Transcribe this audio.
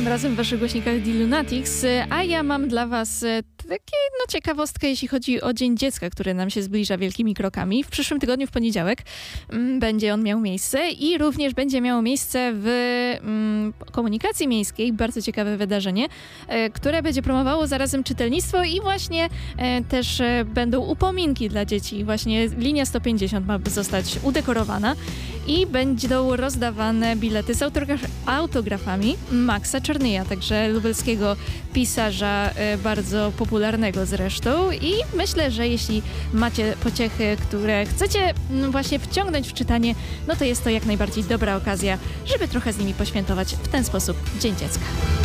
tym razem w waszych głośnikach The Lunatics, a ja mam dla was takie ciekawostkę, jeśli chodzi o Dzień Dziecka, który nam się zbliża wielkimi krokami. W przyszłym tygodniu, w poniedziałek, będzie on miał miejsce i również będzie miało miejsce w komunikacji miejskiej, bardzo ciekawe wydarzenie, które będzie promowało zarazem czytelnictwo i właśnie też będą upominki dla dzieci. Właśnie linia 150 ma zostać udekorowana i będą rozdawane bilety z autografami Maxa Czarnyja, także lubelskiego pisarza, bardzo popularnego zresztą, i myślę, że jeśli macie pociechy, które chcecie właśnie wciągnąć w czytanie, no to jest to jak najbardziej dobra okazja, żeby trochę z nimi poświętować w ten sposób Dzień Dziecka.